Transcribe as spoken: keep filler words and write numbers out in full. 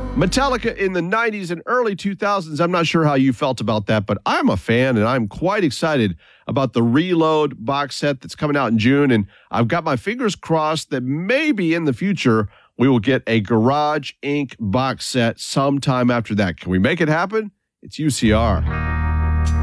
Metallica in the nineties and early two thousands. I'm not sure how you felt about that, but I'm a fan, and I'm quite excited about the Reload box set that's coming out in June. And I've got my fingers crossed that maybe in the future we will get a Garage Incorporated box set sometime after that. Can we make it happen? It's U C R.